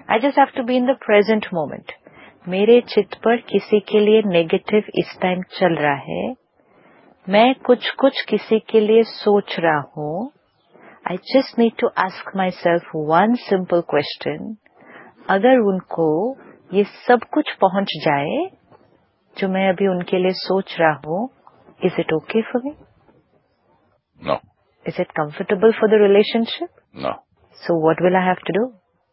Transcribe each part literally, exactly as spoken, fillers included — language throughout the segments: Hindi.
I just have to be in the present moment. मेरे चित्त पर किसी के लिए नेगेटिव इस टाइम चल रहा है, मैं कुछ कुछ किसी के लिए सोच रहा हूँ. I just need to ask my self one simple question. अगर उनको ये सब कुछ पहुंच जाए जो मैं अभी उनके लिए सोच रहा हूँ, is it okay for me? No. Is it comfortable for the relationship? No. So what will I have to do?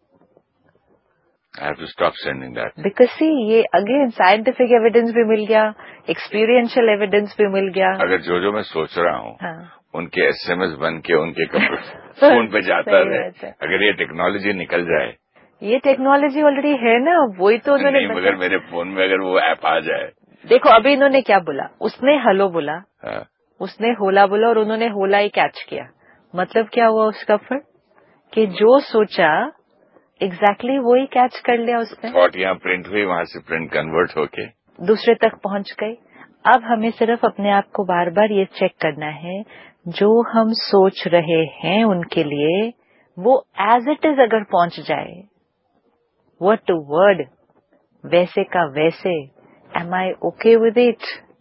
I have to stop sending that. Because see, ये अगेन साइंटिफिक एविडेंस भी मिल गया, एक्सपीरियंशियल एविडेंस भी मिल गया. अगर जो जो मैं सोच रहा हूँ हाँ. उनके एसएमएस बन के उनके कंप्यूटर फोन पे जाता रहे, अगर ये टेक्नोलॉजी निकल जाए. ये टेक्नोलॉजी ऑलरेडी है ना, वही तो उन्होंने नहीं, मगर मेरे फोन में अगर वो ऐप आ जाए. देखो अभी इन्होंने क्या बोला, उसने हेलो बोला, हाँ. उसने होला बोला और उन्होंने होला ही कैच किया. मतलब क्या हुआ उसका फर्क कि जो सोचा एग्जैक्टली exactly वो ही कैच कर लिया उसने. थॉट यहाँ प्रिंट हुई, वहां से प्रिंट कन्वर्ट होके दूसरे तक पहुंच गई. अब हमें सिर्फ अपने आप को बार बार ये चेक करना है, जो हम सोच रहे हैं उनके लिए वो एज इट इज अगर पहुंच जाए, वर्ड टू वर्ड, वैसे का वैसे, M I okay with it?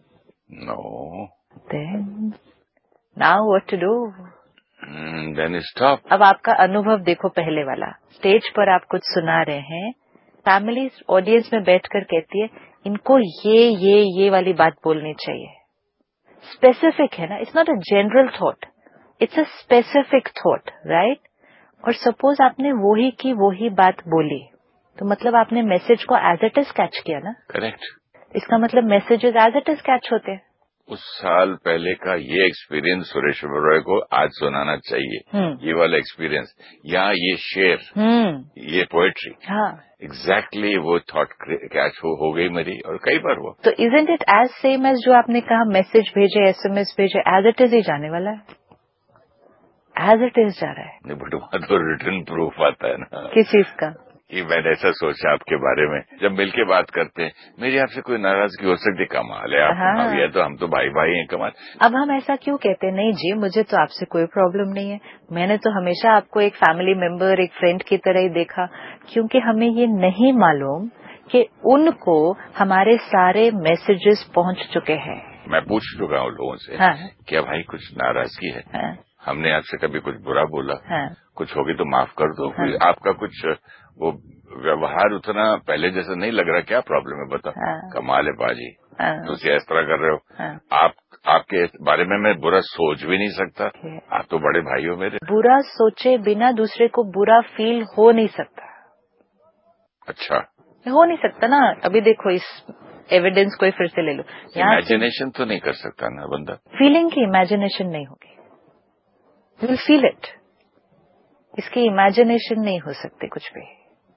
No. Then now what to do? Then stop. अब आपका अनुभव देखो, पहले वाला स्टेज पर आप कुछ सुना रहे हैं, फैमिली ऑडियंस में बैठकर कहती है इनको ये ये ये वाली बात बोलनी चाहिए. स्पेसिफिक है ना, it's not a general thought, it's a specific thought, right? और सपोज आपने वो ही की वो ही बात बोली, तो मतलब आपने मैसेज को एज इट इज कैच किया ना. करेक्ट. इसका मतलब messages as it is catch होते हैं. उस साल पहले का ये एक्सपीरियंस सुरेश ओबेरॉय को आज सुनाना चाहिए. ये वाला एक्सपीरियंस या ये शेर, ये पोएट्री, हाँ एग्जैक्टली exactly वो थॉट कैच हो, हो गई मेरी, और कई बार हुआ. तो isn't it as same as जो आपने कहा मैसेज भेजे, एसएमएस भेजे, एज इट इज ही जाने वाला है, एज इट इज जा रहा है. नहीं, बट वहां तो रिटर्न प्रूफ आता है ना. किस चीज का? कि मैंने ऐसा सोचा आपके बारे में. जब मिलके बात करते हैं, मेरी आपसे कोई नाराजगी हो सकती, कमाल है, आप हाँ. भाभी है तो हम तो भाई भाई हैं, कमाल. अब हम ऐसा क्यों कहते हैं? नहीं जी, मुझे तो आपसे कोई प्रॉब्लम नहीं है, मैंने तो हमेशा आपको एक फैमिली मेंबर, एक फ्रेंड की तरह ही देखा. क्योंकि हमें ये नहीं मालूम कि उनको हमारे सारे मैसेजेस पहुंच चुके हैं. मैं पूछ चुका हूँ लोगों से, हाँ. क्या भाई कुछ नाराजगी है? हाँ. हमने आपसे कभी कुछ बुरा बोला? हाँ. कुछ होगी तो माफ कर दो. हाँ. कोई आपका कुछ वो व्यवहार उतना पहले जैसा नहीं लग रहा, क्या प्रॉब्लम है बताओ? हाँ. कमाल है बाजी. हाँ. तो इस तरह कर रहे हो. हाँ. आप आपके बारे में मैं बुरा सोच भी नहीं सकता. आप तो बड़े भाई हो मेरे. बुरा सोचे बिना दूसरे को बुरा फील हो नहीं सकता. अच्छा, हो नहीं सकता ना. अभी देखो, इस एविडेंस को फिर से ले लो. इमेजिनेशन तो नहीं कर सकता ना बंदा. फीलिंग की इमेजिनेशन नहीं होगी, यू विल फील इट. इसकी इमेजिनेशन नहीं हो सकते कुछ भी.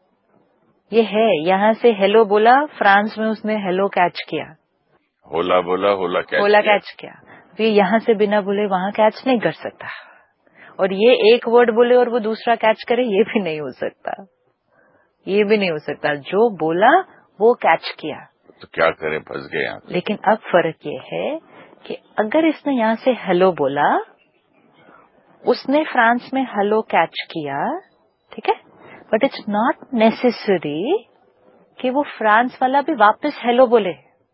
ये है, यहाँ से हेलो बोला, फ्रांस में उसने हेलो कैच किया. होला बोला, होला कैच होला कैच किया. फिर यहाँ से बिना बोले वहां कैच नहीं कर सकता. और ये एक वर्ड बोले और वो दूसरा कैच करे, ये भी नहीं हो सकता. ये भी नहीं हो सकता. जो बोला वो कैच किया. तो क्या करें, फंस गए यहाँ. लेकिन अब फर्क ये है कि अगर इसने यहाँ से हेलो बोला, उसने फ्रांस में हेलो कैच किया, ठीक है, बट इट्स नॉट नेसेसरी कि वो फ्रांस वाला भी वापस हेलो बोले.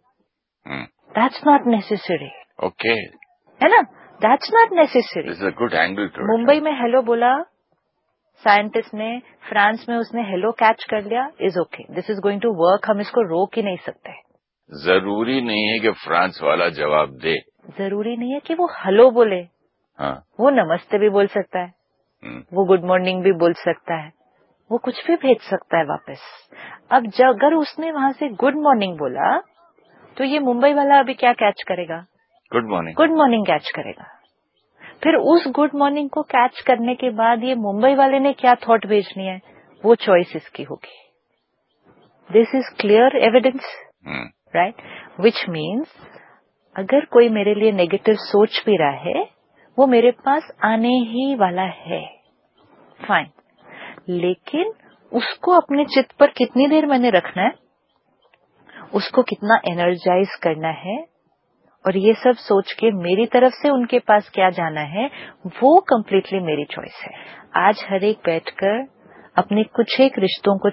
That's not necessary. ओके, है ना, that's not necessary. This is a good angle. Mumbai में हेलो बोला साइंटिस्ट ने, फ्रांस में उसने हेलो कैच कर लिया, is okay, this is going to work. हम इसको रोक ही नहीं सकते. जरूरी नहीं है कि फ्रांस वाला जवाब दे. जरूरी नहीं है कि वो हेलो बोले. हाँ. वो नमस्ते भी बोल सकता है, वो गुड मॉर्निंग भी बोल सकता है, वो कुछ भी भेज सकता है वापस. अब अगर उसने वहां से गुड मॉर्निंग बोला, तो ये मुंबई वाला अभी क्या कैच करेगा? Good morning. Good morning catch करेगा. फिर उस गुड मॉर्निंग को कैच करने के बाद ये मुंबई वाले ने क्या थॉट भेजनी है, वो चॉइस इसकी होगी. This is clear evidence, right? Which means अगर कोई मेरे लिए नेगेटिव सोच भी रहा है, वो मेरे पास आने ही वाला है, फाइन. लेकिन उसको अपने चित्त पर कितनी देर मैंने रखना है, उसको कितना एनर्जाइज करना है, और ये सब सोच के मेरी तरफ से उनके पास क्या जाना है, वो कम्प्लीटली मेरी चॉइस है. आज हर एक बैठकर अपने कुछ एक रिश्तों को